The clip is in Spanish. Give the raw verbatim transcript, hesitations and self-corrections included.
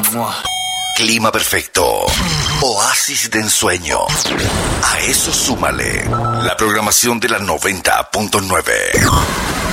Clima perfecto. Oasis de ensueño. A eso súmale la programación de la noventa punto nueve.